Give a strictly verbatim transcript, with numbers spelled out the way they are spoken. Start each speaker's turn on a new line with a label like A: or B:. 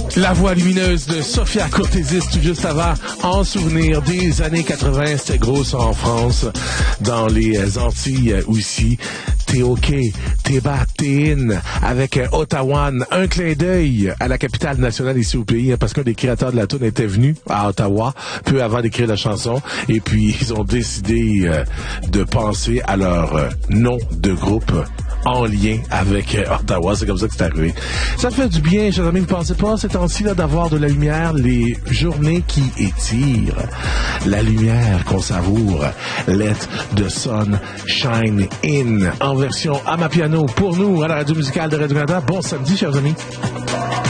A: La voix lumineuse de Sophia Cortésis, tout juste avant, en souvenir des années quatre-vingts, c'était gros ça en France, dans les Antilles aussi. T'es OK, t'es bas, t'es in, avec euh, Ottawa, un clin d'œil à la capitale nationale ici au pays, hein, parce qu'un des créateurs de la tune était venu à Ottawa peu avant d'écrire la chanson, et puis ils ont décidé euh, de penser à leur euh, nom de groupe en lien avec euh, Ottawa. C'est comme ça que c'est arrivé. Ça fait du bien, chers amis. Vous pensez pas ces temps-ci là d'avoir de la lumière, les journées qui étirent, la lumière qu'on savoure. Let the sun shine in en version Amapiano pour nous à la radio musicale de Radio-Canada. Bon samedi, chers amis.